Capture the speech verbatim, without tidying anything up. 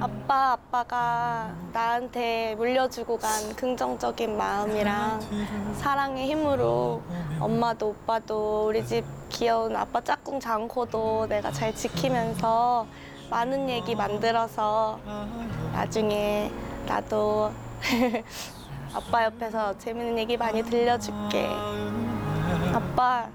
아빠, 아빠가 나한테 물려주고 간 긍정적인 마음이랑 사랑의 힘으로 엄마도 오빠도 우리 집 귀여운 아빠 짝꿍 장코도 내가 잘 지키면서 많은 얘기 만들어서 나중에 나도 아빠 옆에서 재밌는 얘기 많이 들려줄게. 아빠